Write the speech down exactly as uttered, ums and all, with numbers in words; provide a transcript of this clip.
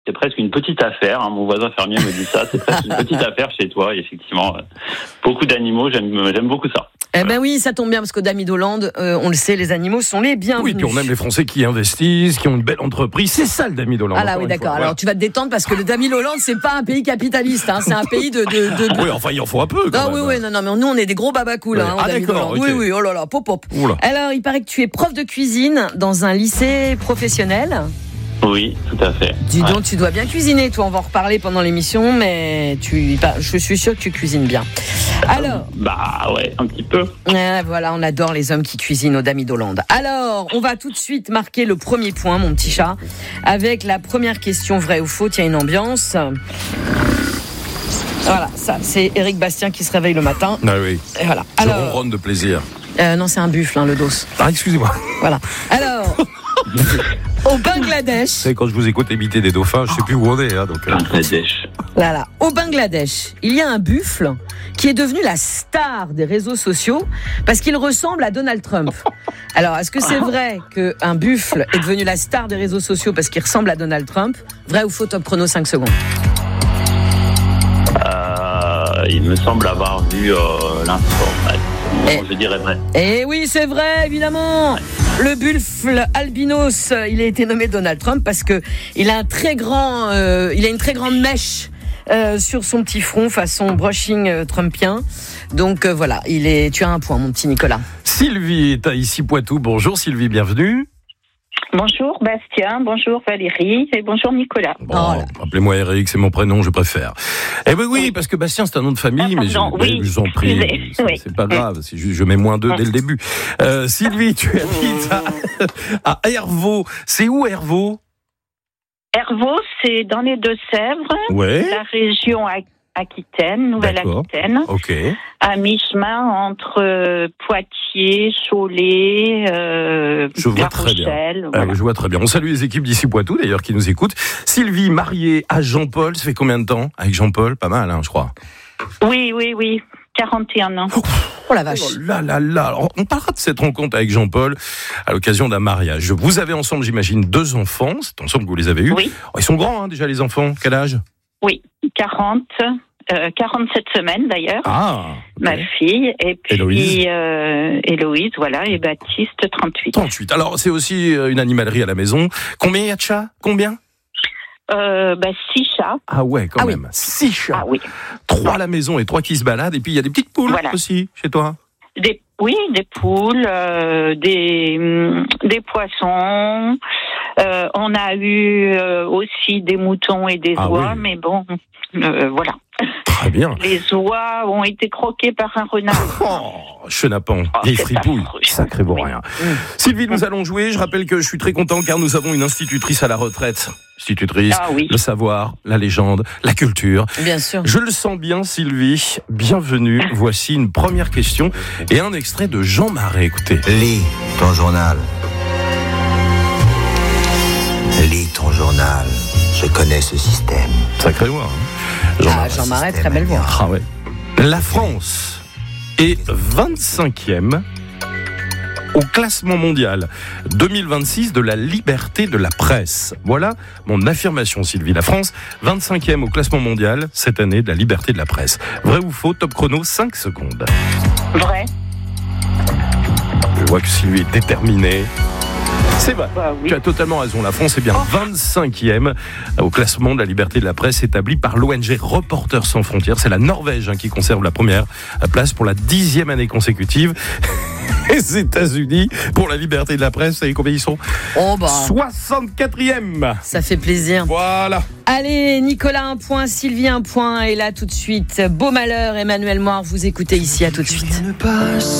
c'est presque une petite affaire. Hein. Mon voisin fermier me dit ça. C'est presque une petite affaire chez toi. Et effectivement, euh, beaucoup d'animaux. J'aime, j'aime beaucoup ça. Eh ben oui, ça tombe bien parce qu'au Damy d'Hollande, euh, on le sait, les animaux sont les bienvenus. Oui, puis on aime les Français qui investissent, qui ont une belle entreprise. C'est ça le Damy d'Hollande. Ah là, oui, d'accord. Alors tu vas te détendre parce que le Damy d'Hollande, c'est pas un pays capitaliste. Hein. C'est un pays de. de, de, de... Oui, enfin, il en faut un peu. Quand ah même. oui, oui, non, non, mais nous, on est des gros babacous là. Ouais. Hein, Ah, au Damy d'accord. d'Hollande. Okay. Oui, oui, oh là là, pop, pop. Oula. Alors, il paraît que tu es prof de cuisine dans un lycée professionnel. Oui, tout à fait. Dis donc, ouais. tu dois bien cuisiner, toi. On va en reparler pendant l'émission, mais tu, bah, je suis sûre que tu cuisines bien. Alors, bah ouais, un petit peu. euh, voilà, on adore les hommes qui cuisinent au Damy d'Hollande. Alors, on va tout de suite marquer le premier point, mon petit chat, avec la première question vrai ou faux. Il y a une ambiance. Voilà, ça, c'est Éric Bastien qui se réveille le matin. Ah oui. Et voilà. Je Alors, ronronne de plaisir. euh, non, c'est un buffle, hein, le dos. Ah, excusez-moi. Voilà. Alors, au Bangladesh. Vous savez, quand je vous écoute imiter des dauphins, je sais plus où on est. Hein, donc, euh... Bangladesh. Là, là. Au Bangladesh, il y a un buffle qui est devenu la star des réseaux sociaux parce qu'il ressemble à Donald Trump. Alors, est-ce que c'est vrai qu'un buffle est devenu la star des réseaux sociaux parce qu'il ressemble à Donald Trump? Vrai ou faux? Top chrono, cinq secondes. Euh, il me semble avoir vu euh, l'information. Et... Je dirais vrai. Eh oui, c'est vrai, évidemment. Le buffle albinos, il a été nommé Donald Trump parce que il a un très grand, euh, il a une très grande mèche euh, sur son petit front, façon brushing euh, trumpien. Donc euh, voilà, il est. Tu as un point, mon petit Nicolas. Sylvie est à Issy-Poitou. Bonjour Sylvie, bienvenue. Bonjour Bastien, bonjour Valérie et bonjour Nicolas. Bon, Oh là. appelez-moi Eric, c'est mon prénom, je préfère. Eh ben oui, oui. Parce que Bastien c'est un nom de famille, Ah, mais je, pardon, mais oui, je vous en prie, excusez, c'est, oui. c'est pas grave, c'est juste, je mets moins deux dès le début. Euh, Sylvie, tu habites à, à Hervaux. C'est où Hervaux? Hervaux, c'est dans les Deux-Sèvres, Ouais. la région Aquitaine, Nouvelle-Aquitaine, Ok. à mi-chemin entre euh, Poitiers, Cholet, euh, Je vois La très bien. Rochelle. Ah, Voilà. je vois très bien. On salue les équipes d'ici Poitou, d'ailleurs, qui nous écoutent. Sylvie, mariée à Jean-Paul, ça fait combien de temps avec Jean-Paul? Pas mal, hein, je crois. Oui, oui, oui, quarante et un ans. Oh la vache. Oh là là là. Alors, on parlera de cette rencontre avec Jean-Paul à l'occasion d'un mariage. Vous avez ensemble, j'imagine, deux enfants. C'est ensemble que vous les avez eus. Oui. Oh, ils sont grands, hein, déjà, les enfants. Quel âge? Oui, quarante, euh, quarante-sept semaines d'ailleurs. Ah, ok. Ma fille, et puis Héloïse. euh, Héloïse, voilà, et Baptiste, trente-huit. trente-huit. Alors, c'est aussi euh, une animalerie à la maison. Combien il y a de chats? Combien? Euh, bah, six chats. Ah ouais, quand Ah oui. même. Six chats. Ah oui. Trois à la maison et trois qui se baladent. Et puis, il y a des petites poules Voilà. aussi, chez toi. Des, oui, des poules, euh, des, hum, des poissons. Euh, on a eu euh, aussi des moutons et des Ah oies, oui. mais bon, euh, voilà. Très bien. Les oies ont été croquées par un renard. Oh, chenapan, Oh, vieille c'est fripouille, affreux. sacré vaurien. Sylvie, nous allons jouer. Je rappelle que je suis très content car nous avons une institutrice à la retraite. Institutrice, Ah oui. le savoir, la légende, la culture. Bien sûr. Je le sens bien, Sylvie. Bienvenue. Voici une première question et un extrait de Jean Marais. Écoutez. Lis ton journal. Lis ton journal. Je connais ce système. Sacré voix. Hein. Ah, Jean Marais, très belle voix. Ah ouais. La France est vingt-cinquième au classement mondial deux mille vingt-six de la liberté de la presse. Voilà mon affirmation, Sylvie. La France, vingt-cinquième au classement mondial cette année de la liberté de la presse. Vrai ou faux? Top chrono, cinq secondes. Vrai. Je vois que Sylvie est déterminée. C'est vrai. Bah oui. Tu as totalement raison. La France est bien vingt-cinquième au classement de la liberté de la presse établi par l'O N G Reporters sans frontières. C'est la Norvège hein, qui conserve la première place pour la dixième année consécutive. Les États-Unis, pour la liberté de la presse, vous savez combien ils sont? Oh bah, soixante-quatrième. ça fait plaisir. Voilà. Allez, Nicolas un point, Sylvie un point, et là tout de suite, Beau Malheur, Emmanuel Moir, vous écoutez ici, à tout de suite.